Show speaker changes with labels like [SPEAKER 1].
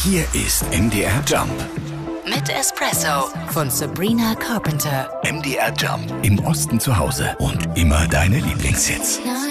[SPEAKER 1] Hier ist MDR Jump.
[SPEAKER 2] Mit Espresso von Sabrina Carpenter.
[SPEAKER 1] MDR Jump. Im Osten zu Hause und immer deine Lieblingshits.